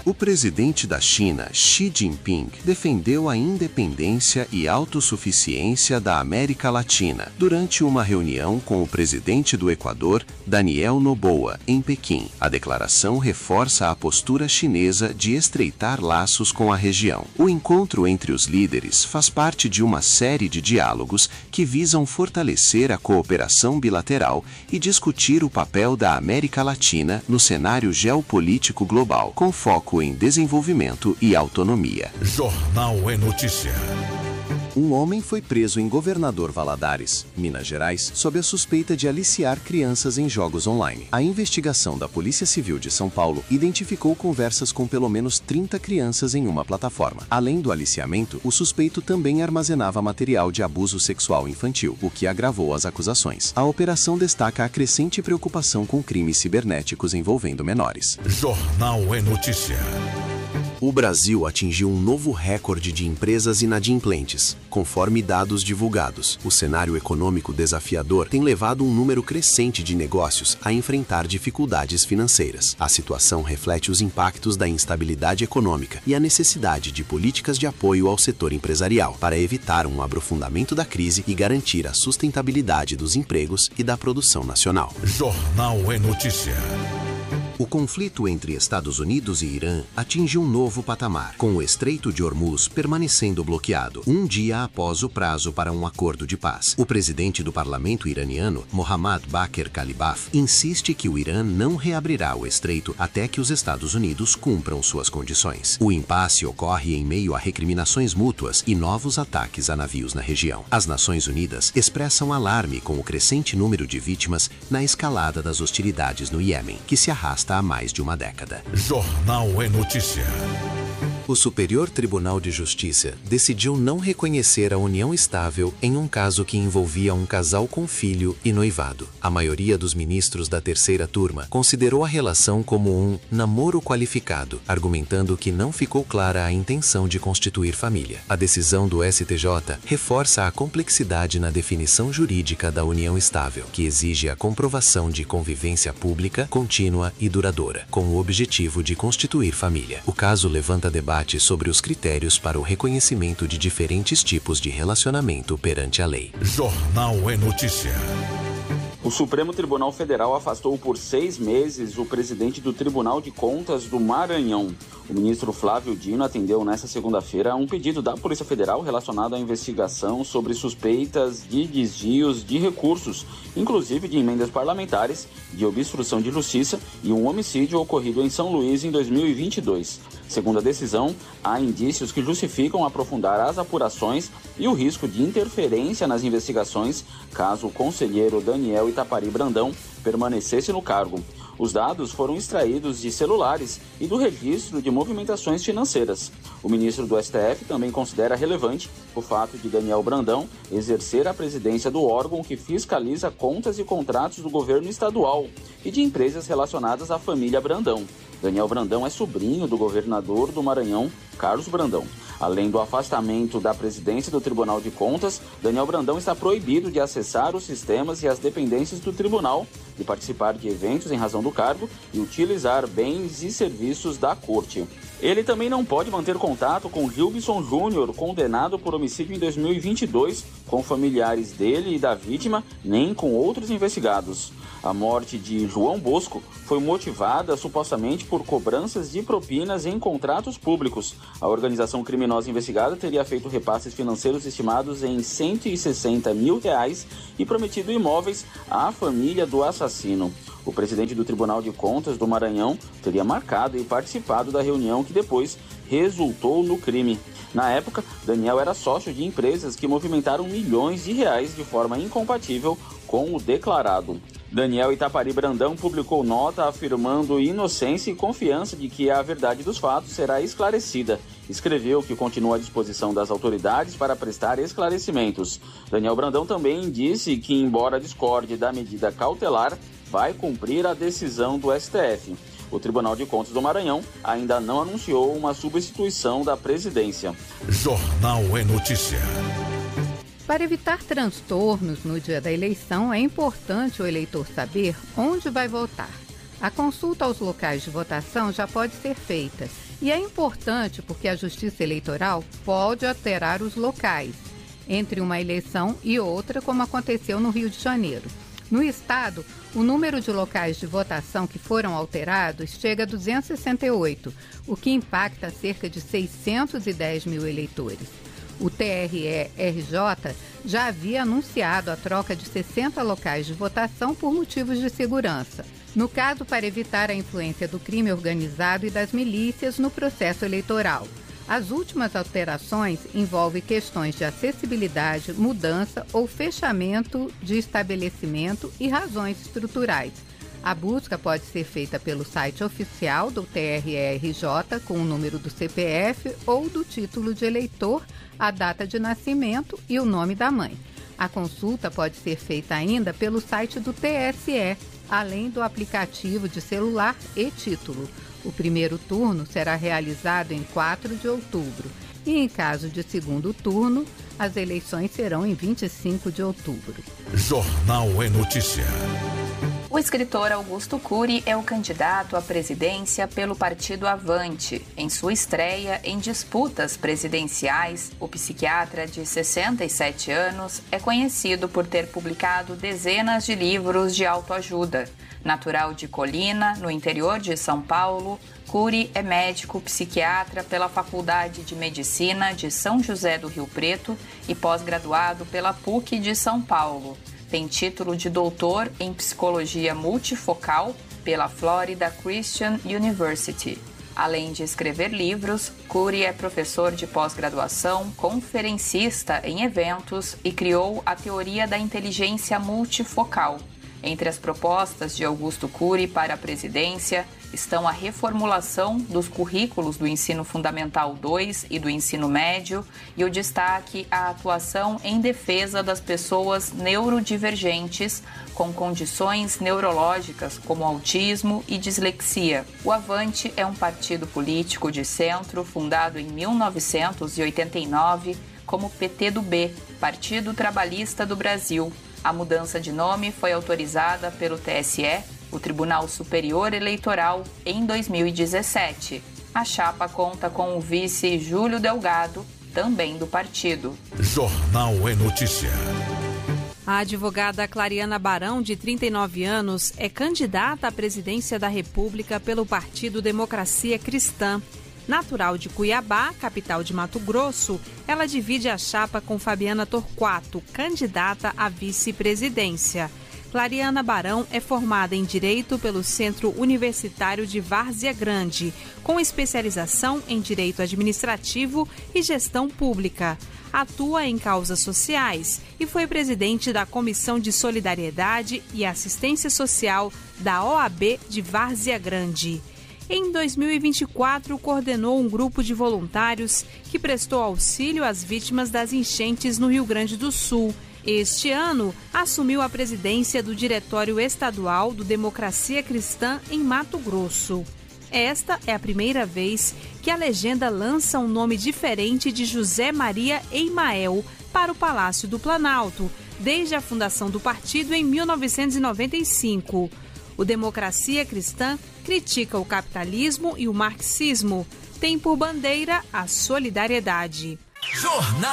O presidente da China, Xi Jinping, defendeu a independência e autossuficiência da América Latina durante uma reunião com o presidente do Equador, Daniel Noboa, em Pequim. A declaração reforça a postura chinesa de estreitar laços com a região. O encontro entre os líderes faz parte de uma série de diálogos que visam fortalecer a cooperação bilateral e discutir o papel da América Latina no cenário geopolítico global, com foco em desenvolvimento e autonomia. Jornal é Notícia. Um homem foi preso em Governador Valadares, Minas Gerais, sob a suspeita de aliciar crianças em jogos online. A investigação da Polícia Civil de São Paulo identificou conversas com pelo menos 30 crianças em uma plataforma. Além do aliciamento, o suspeito também armazenava material de abuso sexual infantil, o que agravou as acusações. A operação destaca a crescente preocupação com crimes cibernéticos envolvendo menores. Jornal é Notícia. O Brasil atingiu um novo recorde de empresas inadimplentes, conforme dados divulgados. O cenário econômico desafiador tem levado um número crescente de negócios a enfrentar dificuldades financeiras. A situação reflete os impactos da instabilidade econômica e a necessidade de políticas de apoio ao setor empresarial para evitar um aprofundamento da crise e garantir a sustentabilidade dos empregos e da produção nacional. Jornal é Notícia. O conflito entre Estados Unidos e Irã atinge um novo patamar, com o Estreito de Hormuz permanecendo bloqueado, um dia após o prazo para um acordo de paz. O presidente do parlamento iraniano, Mohammad Bakr Kalibaf, insiste que o Irã não reabrirá o estreito até que os Estados Unidos cumpram suas condições. O impasse ocorre em meio a recriminações mútuas e novos ataques a navios na região. As Nações Unidas expressam alarme com o crescente número de vítimas na escalada das hostilidades no Iêmen, que se arrasta há mais de uma década. Jornal é Notícia. O Superior Tribunal de Justiça decidiu não reconhecer a união estável em um caso que envolvia um casal com filho e noivado. A maioria dos ministros da terceira turma considerou a relação como um namoro qualificado, argumentando que não ficou clara a intenção de constituir família. A decisão do STJ reforça a complexidade na definição jurídica da união estável, que exige a comprovação de convivência pública, contínua e duradoura, com o objetivo de constituir família. O caso levanta debate sobre os critérios para o reconhecimento de diferentes tipos de relacionamento perante a lei. Jornal é Notícia. O Supremo Tribunal Federal afastou por 6 meses o presidente do Tribunal de Contas do Maranhão. O ministro Flávio Dino atendeu nesta segunda-feira a um pedido da Polícia Federal relacionado à investigação sobre suspeitas de desvios de recursos, inclusive de emendas parlamentares, de obstrução de justiça e um homicídio ocorrido em São Luís em 2022. Segundo a decisão, há indícios que justificam aprofundar as apurações e o risco de interferência nas investigações caso o conselheiro Daniel Itapari Brandão permanecesse no cargo. Os dados foram extraídos de celulares e do registro de movimentações financeiras. O ministro do STF também considera relevante o fato de Daniel Brandão exercer a presidência do órgão que fiscaliza contas e contratos do governo estadual e de empresas relacionadas à família Brandão. Daniel Brandão é sobrinho do governador do Maranhão, Carlos Brandão. Além do afastamento da presidência do Tribunal de Contas, Daniel Brandão está proibido de acessar os sistemas e as dependências do tribunal, de participar de eventos em razão do cargo e utilizar bens e serviços da corte. Ele também não pode manter contato com Gilbson Júnior, condenado por homicídio em 2022, com familiares dele e da vítima, nem com outros investigados. A morte de João Bosco foi motivada supostamente por cobranças de propinas em contratos públicos. A organização criminosa investigada teria feito repasses financeiros estimados em R$160 mil e prometido imóveis à família do assassino. O presidente do Tribunal de Contas do Maranhão teria marcado e participado da reunião que depois resultou no crime. Na época, Daniel era sócio de empresas que movimentaram milhões de reais de forma incompatível com o declarado. Daniel Itapari Brandão publicou nota afirmando inocência e confiança de que a verdade dos fatos será esclarecida. Escreveu que continua à disposição das autoridades para prestar esclarecimentos. Daniel Brandão também disse que, embora discorde da medida cautelar, vai cumprir a decisão do STF. O Tribunal de Contas do Maranhão ainda não anunciou uma substituição da presidência. Jornal é Notícia. Para evitar transtornos no dia da eleição, é importante o eleitor saber onde vai votar. A consulta aos locais de votação já pode ser feita. E é importante porque a Justiça Eleitoral pode alterar os locais entre uma eleição e outra, como aconteceu no Rio de Janeiro. No estado, o número de locais de votação que foram alterados chega a 268, o que impacta cerca de 610 mil eleitores. O TRE-RJ já havia anunciado a troca de 60 locais de votação por motivos de segurança. No caso, para evitar a influência do crime organizado e das milícias no processo eleitoral. As últimas alterações envolvem questões de acessibilidade, mudança ou fechamento de estabelecimento e razões estruturais. A busca pode ser feita pelo site oficial do TRE-RJ com o número do CPF ou do título de eleitor, a data de nascimento e o nome da mãe. A consulta pode ser feita ainda pelo site do TSE, além do aplicativo de celular e título. O primeiro turno será realizado em 4 de outubro e, em caso de segundo turno, as eleições serão em 25 de outubro. Jornal é Notícia. O escritor Augusto Cury é o candidato à presidência pelo partido Avante. Em sua estreia em disputas presidenciais, o psiquiatra de 67 anos é conhecido por ter publicado dezenas de livros de autoajuda. Natural de Colina, no interior de São Paulo, Cury é médico psiquiatra pela Faculdade de Medicina de São José do Rio Preto e pós-graduado pela PUC de São Paulo. Tem título de doutor em psicologia multifocal pela Florida Christian University. Além de escrever livros, Cury é professor de pós-graduação, conferencista em eventos e criou a teoria da inteligência multifocal. Entre as propostas de Augusto Cury para a presidência estão a reformulação dos currículos do Ensino Fundamental 2 e do Ensino Médio e o destaque à atuação em defesa das pessoas neurodivergentes com condições neurológicas como autismo e dislexia. O Avante é um partido político de centro fundado em 1989 como PTdoB, Partido Trabalhista do Brasil. A mudança de nome foi autorizada pelo TSE, o Tribunal Superior Eleitoral, em 2017. A chapa conta com o vice Júlio Delgado, também do partido. Jornal é Notícia. A advogada Clariana Barão, de 39 anos, é candidata à presidência da República pelo Partido Democracia Cristã. Natural de Cuiabá, capital de Mato Grosso, ela divide a chapa com Fabiana Torquato, candidata à vice-presidência. Clariana Barão é formada em Direito pelo Centro Universitário de Várzea Grande, com especialização em Direito Administrativo e Gestão Pública. Atua em causas sociais e foi presidente da Comissão de Solidariedade e Assistência Social da OAB de Várzea Grande. Em 2024, coordenou um grupo de voluntários que prestou auxílio às vítimas das enchentes no Rio Grande do Sul. Este ano, assumiu a presidência do Diretório Estadual do Democracia Cristã em Mato Grosso. Esta é a primeira vez que a legenda lança um nome diferente de José Maria Eimael para o Palácio do Planalto, desde a fundação do partido em 1995. O Democracia Cristã critica o capitalismo e o marxismo. Tem por bandeira a solidariedade. Jornal